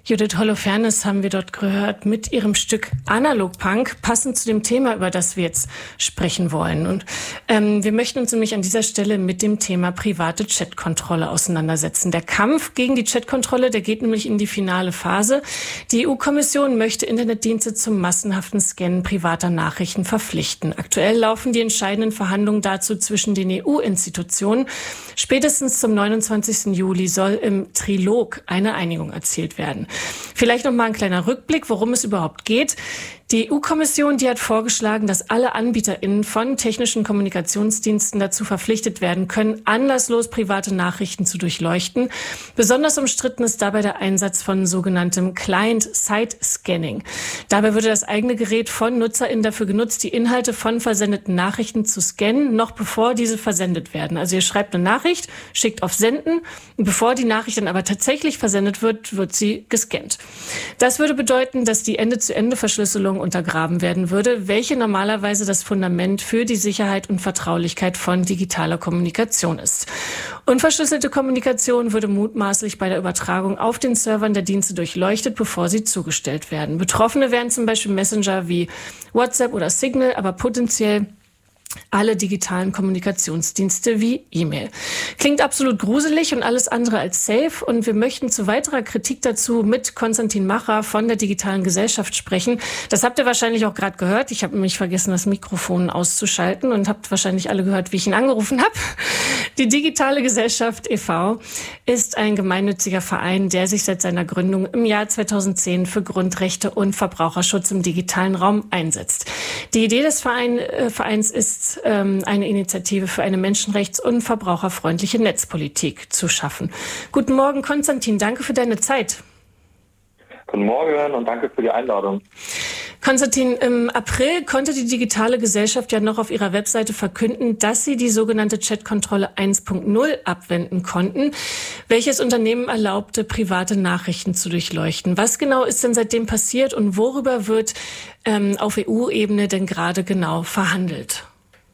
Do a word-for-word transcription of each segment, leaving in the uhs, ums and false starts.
Judith Holofernes haben wir dort gehört mit ihrem Stück Analog Punk, passend zu dem Thema, über das wir jetzt sprechen wollen. Und ähm, wir möchten uns nämlich an dieser Stelle mit dem Thema private Chatkontrolle auseinandersetzen. Der Kampf gegen die Chatkontrolle, der geht nämlich in die finale Phase. Die E U-Kommission möchte Internetdienste zum massenhaften Scannen privater Nachrichten verpflichten. Aktuell laufen die entscheidenden Verhandlungen dazu zwischen den E U-Institutionen. Spätestens zum neunundzwanzigsten Juli soll im Trilog eine Einigung erzielt werden. Vielleicht noch mal ein kleiner Rückblick, worum es überhaupt geht. Die E U-Kommission, die hat vorgeschlagen, dass alle AnbieterInnen von technischen Kommunikationsdiensten dazu verpflichtet werden können, anlasslos private Nachrichten zu durchleuchten. Besonders umstritten ist dabei der Einsatz von sogenanntem Client-Side-Scanning. Dabei würde das eigene Gerät von NutzerInnen dafür genutzt, die Inhalte von versendeten Nachrichten zu scannen, noch bevor diese versendet werden. Also ihr schreibt eine Nachricht, schickt auf Senden und bevor die Nachricht dann aber tatsächlich versendet wird, wird sie gescannt. Das würde bedeuten, dass die Ende-zu-Ende-Verschlüsselung untergraben werden würde, welche normalerweise das Fundament für die Sicherheit und Vertraulichkeit von digitaler Kommunikation ist. Unverschlüsselte Kommunikation würde mutmaßlich bei der Übertragung auf den Servern der Dienste durchleuchtet, bevor sie zugestellt werden. Betroffene wären zum Beispiel Messenger wie WhatsApp oder Signal, aber potenziell alle digitalen Kommunikationsdienste wie E-Mail. Klingt absolut gruselig und alles andere als safe. Und wir möchten zu weiterer Kritik dazu mit Konstantin Macher von der Digitalen Gesellschaft sprechen. Das habt ihr wahrscheinlich auch gerade gehört. Ich habe nämlich vergessen, das Mikrofon auszuschalten und habt wahrscheinlich alle gehört, wie ich ihn angerufen habe. Die Digitale Gesellschaft e V ist ein gemeinnütziger Verein, der sich seit seiner Gründung im Jahr zweitausendzehn für Grundrechte und Verbraucherschutz im digitalen Raum einsetzt. Die Idee des Verein, äh, Vereins ist, eine Initiative für eine menschenrechts- und verbraucherfreundliche Netzpolitik zu schaffen. Guten Morgen, Konstantin. Danke für deine Zeit. Guten Morgen und danke für die Einladung. Konstantin, im April konnte die Digitale Gesellschaft ja noch auf ihrer Webseite verkünden, dass sie die sogenannte Chatkontrolle eins Punkt null abwenden konnten, welches Unternehmen erlaubte, private Nachrichten zu durchleuchten. Was genau ist denn seitdem passiert und worüber wird ähm, auf E U-Ebene denn gerade genau verhandelt?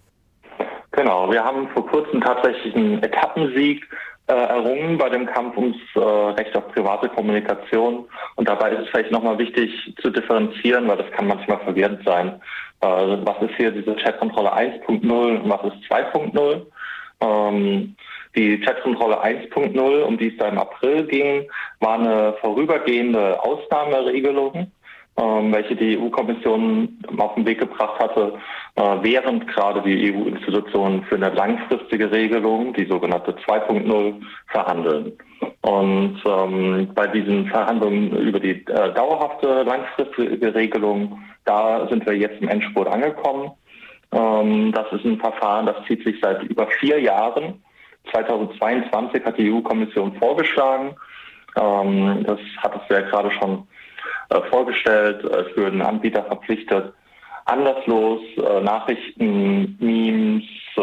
Genau, wir haben vor kurzem tatsächlich einen Etappensieg äh, errungen bei dem Kampf ums äh, Recht auf private Kommunikation. Und dabei ist es vielleicht nochmal wichtig zu differenzieren, weil das kann manchmal verwirrend sein. Äh, was ist hier diese Chatkontrolle eins Punkt null und was ist zwei Punkt null? Ähm, die Chatkontrolle eins Punkt null, um die es da im April ging, war eine vorübergehende Ausnahmeregelung, ähm, welche die E U-Kommission auf den Weg gebracht hatte, äh, während gerade die E U-Institutionen für eine langfristige Regelung, die sogenannte zwei Punkt null, verhandeln. Und ähm, bei diesen Verhandlungen über die äh, dauerhafte langfristige Regelung, da sind wir jetzt im Endspurt angekommen. Ähm, das ist ein Verfahren, das zieht sich seit über vier Jahren. zweitausendzweiundzwanzig hat die E U-Kommission vorgeschlagen. Ähm, das hattest du ja gerade schon äh, vorgestellt. Es würden Anbieter verpflichtet, anlasslos äh, Nachrichten, Memes,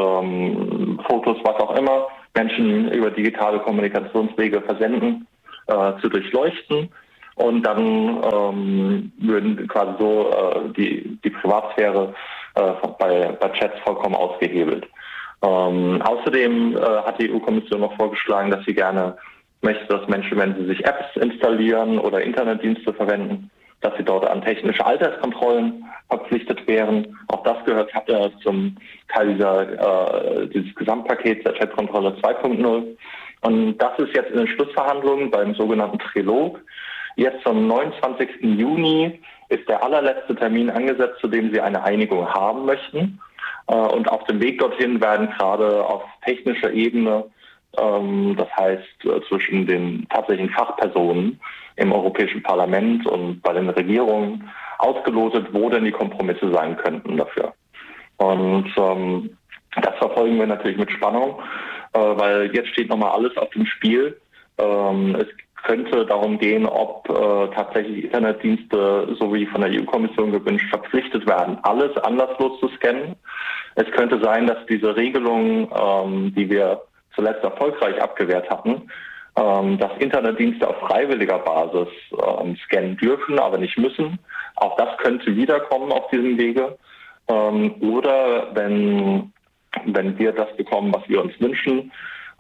ähm, Fotos, was auch immer Menschen über digitale Kommunikationswege versenden, äh, zu durchleuchten. Und dann ähm, würden quasi so äh, die, die Privatsphäre äh, bei, bei Chats vollkommen ausgehebelt. Ähm, außerdem äh, hat die E U-Kommission noch vorgeschlagen, dass sie gerne möchte, dass Menschen, wenn sie sich Apps installieren oder Internetdienste verwenden, dass sie dort an technische Alterskontrollen verpflichtet wären. Auch das gehört äh, zum Teil dieser, äh, dieses Gesamtpakets der Chatkontrolle zwei Punkt null. Und das ist jetzt in den Schlussverhandlungen beim sogenannten Trilog. Jetzt zum neunundzwanzigsten Juni ist der allerletzte Termin angesetzt, zu dem sie eine Einigung haben möchten. Äh, und auf dem Weg dorthin werden gerade auf technischer Ebene, ähm, das heißt äh, zwischen den tatsächlichen Fachpersonen im Europäischen Parlament und bei den Regierungen, ausgelotet, wo denn die Kompromisse sein könnten dafür. Und ähm, das verfolgen wir natürlich mit Spannung, äh, weil jetzt steht nochmal alles auf dem Spiel. Ähm, es könnte darum gehen, ob äh, tatsächlich Internetdienste, so wie von der E U-Kommission gewünscht, verpflichtet werden, alles anlasslos zu scannen. Es könnte sein, dass diese Regelung, ähm, die wir zuletzt erfolgreich abgewehrt hatten, ähm, dass Internetdienste auf freiwilliger Basis ähm, scannen dürfen, aber nicht müssen. Auch das könnte wiederkommen auf diesem Wege. Ähm, oder wenn, wenn wir das bekommen, was wir uns wünschen,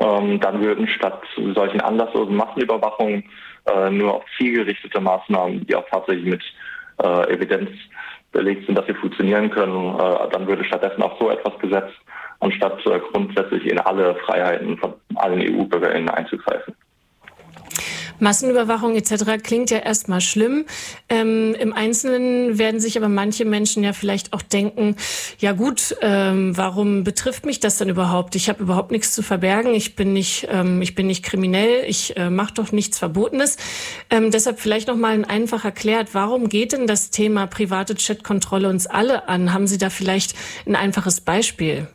Ähm, dann würden statt solchen anlasslosen Massenüberwachungen äh, nur auf zielgerichtete Maßnahmen, die auch tatsächlich mit äh, Evidenz belegt sind, dass sie funktionieren können, äh, dann würde stattdessen auf so etwas gesetzt, anstatt äh, grundsätzlich in alle Freiheiten von allen E U-BürgerInnen einzugreifen. Massenüberwachung et cetera klingt ja erstmal schlimm. Ähm, Im Einzelnen werden sich aber manche Menschen ja vielleicht auch denken, ja gut, ähm, warum betrifft mich das denn überhaupt? Ich habe überhaupt nichts zu verbergen, ich bin nicht, ähm, ich bin nicht kriminell, ich äh, mache doch nichts Verbotenes. Ähm, deshalb vielleicht noch mal einfach erklärt, warum geht denn das Thema private Chatkontrolle uns alle an? Haben Sie da vielleicht ein einfaches Beispiel?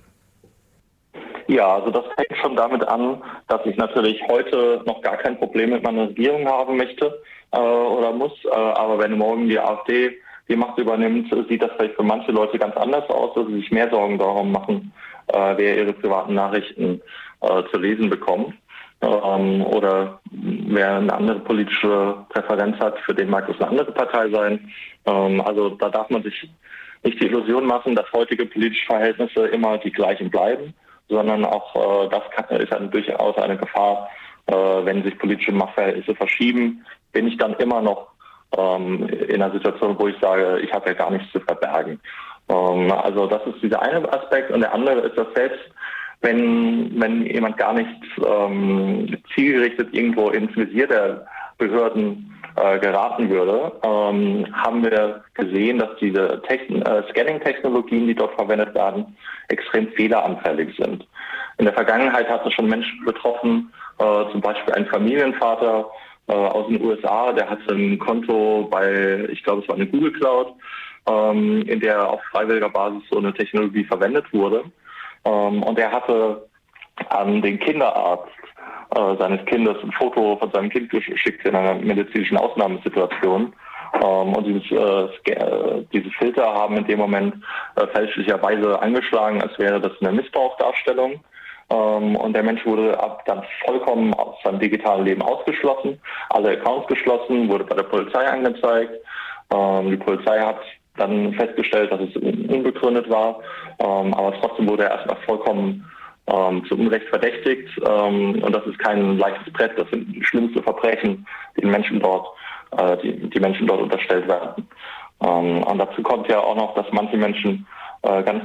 Ja, also das fängt schon damit an, dass ich natürlich heute noch gar kein Problem mit meiner Regierung haben möchte äh, oder muss. Äh, aber wenn morgen die AfD die Macht übernimmt, sieht das vielleicht für manche Leute ganz anders aus, dass sie sich mehr Sorgen darum machen, äh, wer ihre privaten Nachrichten äh, zu lesen bekommt. Ähm, oder wer eine andere politische Präferenz hat, für den mag es eine andere Partei sein. Ähm, also da darf man sich nicht die Illusion machen, dass heutige politische Verhältnisse immer die gleichen bleiben, sondern auch äh, das kann, ist eine, durchaus eine Gefahr, äh, wenn sich politische Machtverhältnisse verschieben, bin ich dann immer noch ähm, in einer Situation, wo ich sage, ich habe ja gar nichts zu verbergen. Ähm, also das ist dieser eine Aspekt, und der andere ist, dass selbst wenn wenn jemand gar nicht ähm, zielgerichtet irgendwo ins Visier der Behörden äh, geraten würde, ähm, haben wir gesehen, dass diese Techn- äh, Scanning-Technologien, die dort verwendet werden, extrem fehleranfällig sind. In der Vergangenheit hat es schon Menschen betroffen, äh, zum Beispiel ein Familienvater äh, aus den U S A, der hatte ein Konto bei, ich glaube, es war eine Google Cloud, ähm, in der auf freiwilliger Basis so eine Technologie verwendet wurde. Ähm, und er hatte an den Kinderarzt äh, seines Kindes ein Foto von seinem Kind geschickt in einer medizinischen Ausnahmesituation. Ähm, und dieses, äh, diese Filter haben in dem Moment äh, fälschlicherweise angeschlagen, als wäre das eine Missbrauchsdarstellung. Ähm, und der Mensch wurde ab dann vollkommen aus seinem digitalen Leben ausgeschlossen, alle Accounts geschlossen, wurde bei der Polizei angezeigt. Ähm, die Polizei hat dann festgestellt, dass es unbegründet war, ähm, aber trotzdem wurde er erstmal vollkommen ähm, zu Unrecht verdächtigt, ähm, und das ist kein leichtes Brett, das sind die schlimmsten Verbrechen, die den Menschen dort, äh, die, die Menschen dort unterstellt werden. Ähm, und dazu kommt ja auch noch, dass manche Menschen äh, ganz,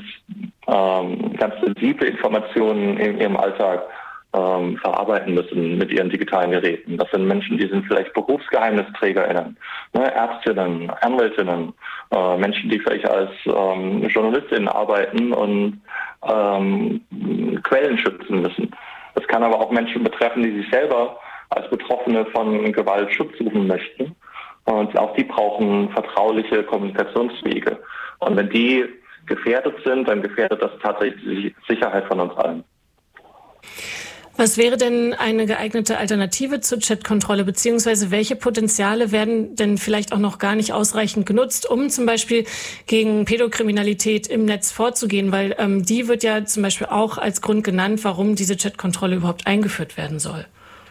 ähm, ganz sensible Informationen in ihrem Alltag ähm, verarbeiten müssen mit ihren digitalen Geräten. Das sind Menschen, die sind vielleicht BerufsgeheimnisträgerInnen, ne, Ärztinnen, Anwältinnen, äh, Menschen, die vielleicht als ähm, JournalistInnen arbeiten und ähm, Quellen schützen müssen. Das kann aber auch Menschen betreffen, die sich selber als Betroffene von Gewalt Schutz suchen möchten. Und auch die brauchen vertrauliche Kommunikationswege. Und wenn die gefährdet sind, dann gefährdet das tatsächlich die Sicherheit von uns allen. Was wäre denn eine geeignete Alternative zur Chatkontrolle, beziehungsweise welche Potenziale werden denn vielleicht auch noch gar nicht ausreichend genutzt, um zum Beispiel gegen Pädokriminalität im Netz vorzugehen? Weil ähm, die wird ja zum Beispiel auch als Grund genannt, warum diese Chatkontrolle überhaupt eingeführt werden soll.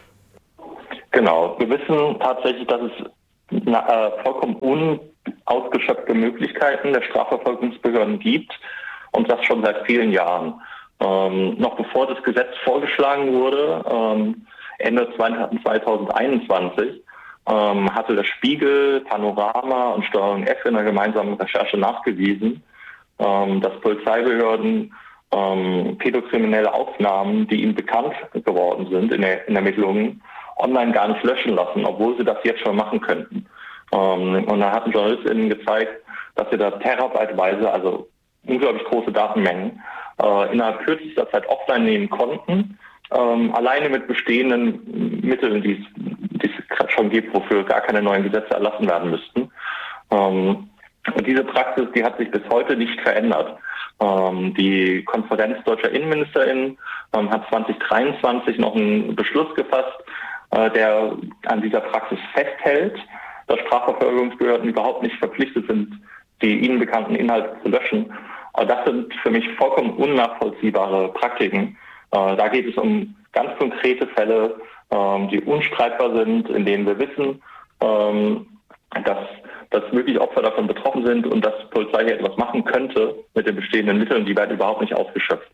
Genau, wir wissen tatsächlich, dass es na, äh, vollkommen unausgeschöpfte Möglichkeiten der Strafverfolgungsbehörden gibt, und das schon seit vielen Jahren. Ähm, noch bevor das Gesetz vorgeschlagen wurde, ähm, Ende zweitausendeinundzwanzig, ähm, hatte der Spiegel, Panorama und Steuerung F in einer gemeinsamen Recherche nachgewiesen, ähm, dass Polizeibehörden ähm, pädokriminelle Aufnahmen, die ihnen bekannt geworden sind in, der, in Ermittlungen, online gar nicht löschen lassen, obwohl sie das jetzt schon machen könnten. Ähm, und da hatten JournalistInnen gezeigt, dass sie da terabyteweise, also unglaublich große Datenmengen, äh, innerhalb kürzester Zeit offline nehmen konnten, ähm, alleine mit bestehenden Mitteln, die es gerade schon gibt, wofür gar keine neuen Gesetze erlassen werden müssten. Ähm, und diese Praxis, die hat sich bis heute nicht verändert. Ähm, die Konferenz deutscher InnenministerInnen ähm, hat zwanzig dreiundzwanzig noch einen Beschluss gefasst, äh, der an dieser Praxis festhält, dass Strafverfolgungsbehörden überhaupt nicht verpflichtet sind, die ihnen bekannten Inhalte zu löschen. Aber das sind für mich vollkommen unnachvollziehbare Praktiken. Äh, da geht es um ganz konkrete Fälle, ähm, die unstreitbar sind, in denen wir wissen, ähm, dass, dass wirklich Opfer davon betroffen sind und dass die Polizei hier etwas machen könnte mit den bestehenden Mitteln, die werden überhaupt nicht ausgeschöpft.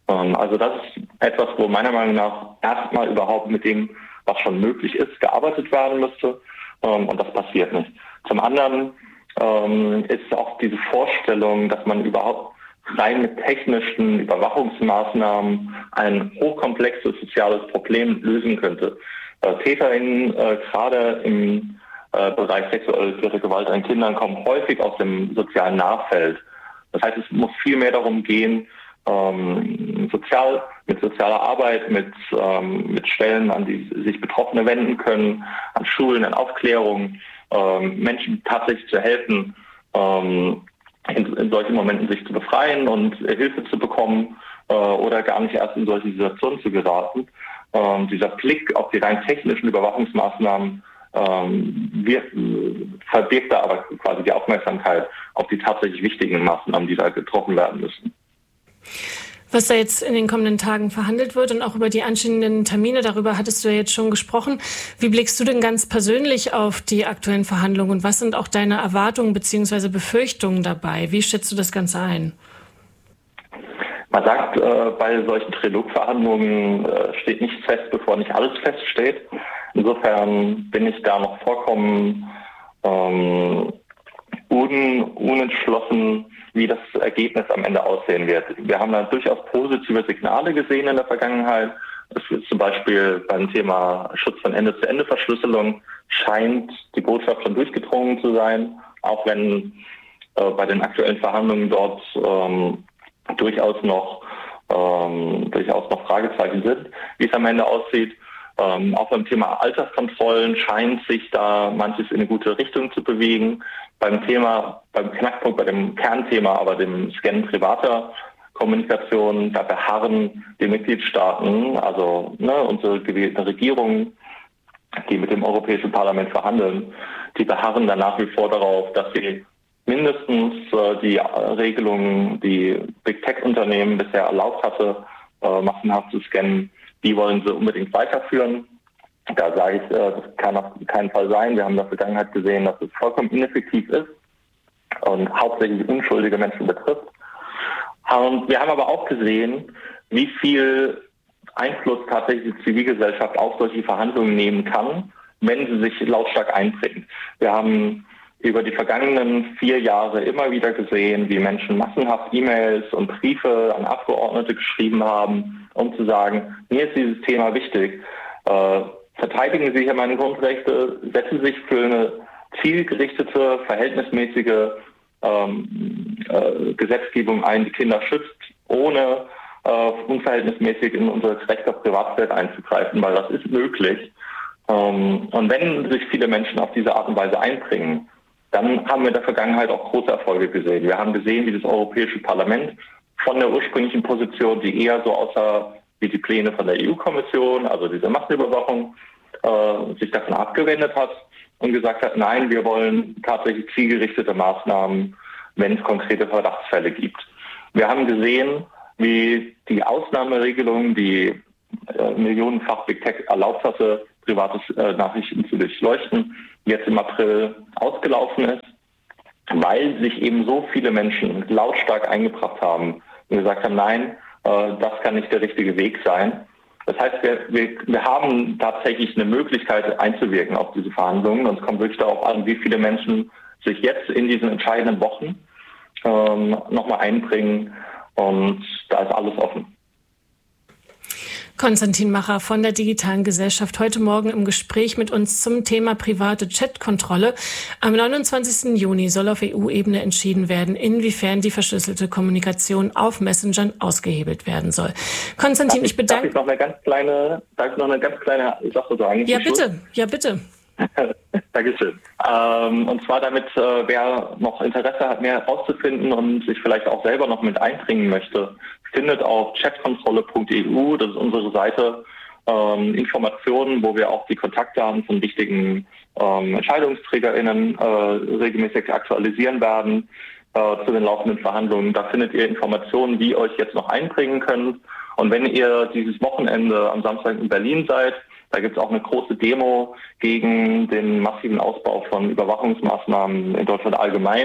Ähm, also das ist etwas, wo meiner Meinung nach erstmal überhaupt mit dem, was schon möglich ist, gearbeitet werden müsste. Ähm, und das passiert nicht. Zum anderen ähm, ist auch diese Vorstellung, dass man überhaupt rein mit technischen Überwachungsmaßnahmen ein hochkomplexes soziales Problem lösen könnte. Äh, TäterInnen, äh, gerade im äh, Bereich sexuelle Gewalt an Kindern, kommen häufig aus dem sozialen Nachfeld. Das heißt, es muss viel mehr darum gehen, ähm, sozial, mit sozialer Arbeit, mit, ähm, mit Stellen, an die sich Betroffene wenden können, an Schulen, an Aufklärung, ähm, Menschen tatsächlich zu helfen, ähm, in, in solchen Momenten sich zu befreien und Hilfe zu bekommen äh, oder gar nicht erst in solche Situationen zu geraten. Ähm, dieser Blick auf die rein technischen Überwachungsmaßnahmen ähm, wird, verbirgt da aber quasi die Aufmerksamkeit auf die tatsächlich wichtigen Maßnahmen, die da getroffen werden müssen. Was da jetzt in den kommenden Tagen verhandelt wird und auch über die anstehenden Termine, darüber hattest du ja jetzt schon gesprochen. Wie blickst du denn ganz persönlich auf die aktuellen Verhandlungen und was sind auch deine Erwartungen bzw. Befürchtungen dabei? Wie schätzt du das Ganze ein? Man sagt, äh, bei solchen Trilogverhandlungen äh, steht nichts fest, bevor nicht alles feststeht. Insofern bin ich da noch vollkommen ähm, un, unentschlossen, wie das Ergebnis am Ende aussehen wird. Wir haben da durchaus positive Signale gesehen in der Vergangenheit. Es ist zum Beispiel beim Thema Schutz von Ende-zu-Ende-Verschlüsselung scheint die Botschaft schon durchgedrungen zu sein, auch wenn äh, bei den aktuellen Verhandlungen dort ähm, durchaus noch ähm, durchaus noch Fragezeichen sind, wie es am Ende aussieht. Ähm, auch beim Thema Alterskontrollen scheint sich da manches in eine gute Richtung zu bewegen. Beim Thema, beim Knackpunkt, bei dem Kernthema, aber dem Scannen privater Kommunikation, da beharren die Mitgliedstaaten, also ne, unsere gewählten Regierungen, die mit dem Europäischen Parlament verhandeln, die beharren dann nach wie vor darauf, dass sie mindestens äh, die Regelungen, die Big Tech-Unternehmen bisher erlaubt hatte, äh, massenhaft zu scannen, die wollen sie unbedingt weiterführen. Da sage ich, äh, das kann auf keinen Fall sein. Wir haben in der Vergangenheit gesehen, dass es vollkommen ineffektiv ist und hauptsächlich unschuldige Menschen betrifft. Und wir haben aber auch gesehen, wie viel Einfluss tatsächlich die Zivilgesellschaft auf solche Verhandlungen nehmen kann, wenn sie sich lautstark einbringt. Wir haben über die vergangenen vier Jahre immer wieder gesehen, wie Menschen massenhaft E-Mails und Briefe an Abgeordnete geschrieben haben, um zu sagen, mir ist dieses Thema wichtig. Äh, verteidigen Sie hier meine Grundrechte, setzen Sie sich für eine zielgerichtete, verhältnismäßige ähm, äh, Gesetzgebung ein, die Kinder schützt, ohne äh, unverhältnismäßig in unser Recht auf Privatsphäre einzugreifen, weil das ist möglich. Ähm, und wenn sich viele Menschen auf diese Art und Weise einbringen, dann haben wir in der Vergangenheit auch große Erfolge gesehen. Wir haben gesehen, wie das Europäische Parlament von der ursprünglichen Position, die eher so aussah wie die Pläne von der E U-Kommission, also diese Massenüberwachung, äh, sich davon abgewendet hat und gesagt hat, nein, wir wollen tatsächlich zielgerichtete Maßnahmen, wenn es konkrete Verdachtsfälle gibt. Wir haben gesehen, wie die Ausnahmeregelung, die äh, millionenfach Big Tech erlaubt hatte, private äh, Nachrichten zu durchleuchten, jetzt im April ausgelaufen ist, weil sich eben so viele Menschen lautstark eingebracht haben und gesagt haben, nein, äh, das kann nicht der richtige Weg sein. Das heißt, wir, wir, wir haben tatsächlich eine Möglichkeit einzuwirken auf diese Verhandlungen und es kommt wirklich darauf an, wie viele Menschen sich jetzt in diesen entscheidenden Wochen ähm, nochmal einbringen und da ist alles offen. Konstantin Macher von der Digitalen Gesellschaft heute Morgen im Gespräch mit uns zum Thema private Chatkontrolle. Am neunundzwanzigsten Juni soll auf E U-Ebene entschieden werden, inwiefern die verschlüsselte Kommunikation auf Messengern ausgehebelt werden soll. Konstantin, ich bedanke... Darf ich noch eine ganz kleine, darf ich noch eine ganz kleine Sache sagen? Ja, bitte. Ja, bitte. Dankeschön. Ähm, und zwar damit, äh, wer noch Interesse hat, mehr herauszufinden und sich vielleicht auch selber noch mit einbringen möchte, findet auf chatkontrolle punkt e u, das ist unsere Seite, ähm, Informationen, wo wir auch die Kontaktdaten von wichtigen ähm, EntscheidungsträgerInnen äh, regelmäßig aktualisieren werden äh, zu den laufenden Verhandlungen. Da findet ihr Informationen, wie ihr euch jetzt noch einbringen könnt. Und wenn ihr dieses Wochenende am Samstag in Berlin seid, da gibt es auch eine große Demo gegen den massiven Ausbau von Überwachungsmaßnahmen in Deutschland allgemein.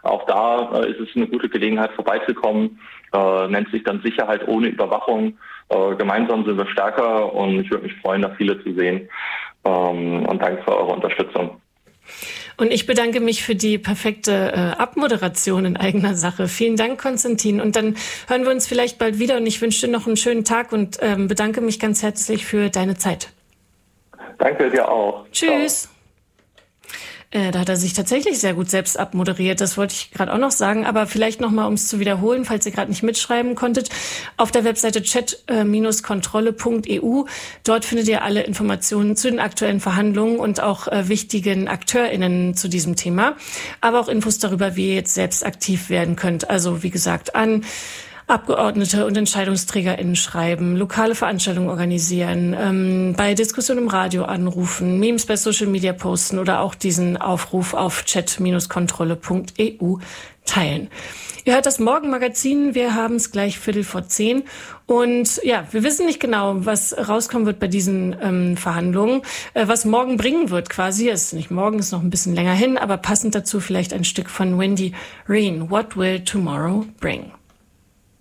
Auch da äh, ist es eine gute Gelegenheit, vorbeizukommen. Äh, nennt sich dann Sicherheit ohne Überwachung. Äh, gemeinsam sind wir stärker und ich würde mich freuen, da viele zu sehen. Ähm, und danke für eure Unterstützung. Und ich bedanke mich für die perfekte äh, Abmoderation in eigener Sache. Vielen Dank, Konstantin. Und dann hören wir uns vielleicht bald wieder. Und ich wünsche dir noch einen schönen Tag und ähm, bedanke mich ganz herzlich für deine Zeit. Danke dir auch. Tschüss. Äh, da hat er sich tatsächlich sehr gut selbst abmoderiert. Das wollte ich gerade auch noch sagen. Aber vielleicht nochmal, um es zu wiederholen, falls ihr gerade nicht mitschreiben konntet. Auf der Webseite chat Kontrolle punkt e u. Dort findet ihr alle Informationen zu den aktuellen Verhandlungen und auch äh, wichtigen AkteurInnen zu diesem Thema. Aber auch Infos darüber, wie ihr jetzt selbst aktiv werden könnt. Also wie gesagt, an Abgeordnete und EntscheidungsträgerInnen schreiben, lokale Veranstaltungen organisieren, ähm, bei Diskussionen im Radio anrufen, Memes bei Social Media posten oder auch diesen Aufruf auf chat Kontrolle punkt e u teilen. Ihr hört das Morgenmagazin, wir haben es gleich Viertel vor zehn und ja, wir wissen nicht genau, was rauskommen wird bei diesen ähm, Verhandlungen, äh, was morgen bringen wird quasi, es ist nicht morgen, ist noch ein bisschen länger hin, aber passend dazu vielleicht ein Stück von Wendy Reen, What Will Tomorrow Bring?